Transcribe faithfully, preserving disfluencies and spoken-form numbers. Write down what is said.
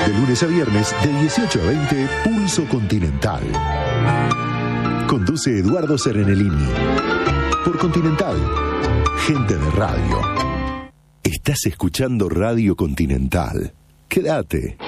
De lunes a viernes, de dieciocho a veinte, Pulso Continental. Conduce Eduardo Serenellini. Por Continental, gente de radio. Estás escuchando Radio Continental. Quédate.